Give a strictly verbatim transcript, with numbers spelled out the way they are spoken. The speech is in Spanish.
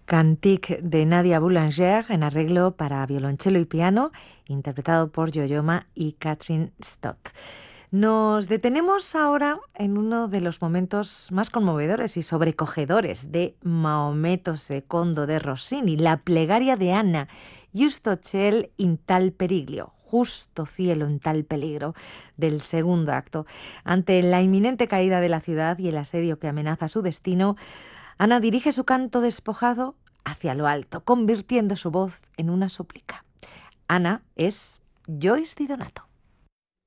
Cantique de Nadia Boulanger en arreglo para violonchelo y piano, interpretado por Yo-Yo Ma y Catherine Stott. Nos detenemos ahora en uno de los momentos más conmovedores y sobrecogedores de Maometto secondo de Rossini, la plegaria de Anna, Justo ciel in tal periglio, justo cielo en tal peligro, del segundo acto. Ante la inminente caída de la ciudad y el asedio que amenaza su destino, Ana dirige su canto despojado hacia lo alto, convirtiendo su voz en una súplica. Ana es Joyce Di Donato.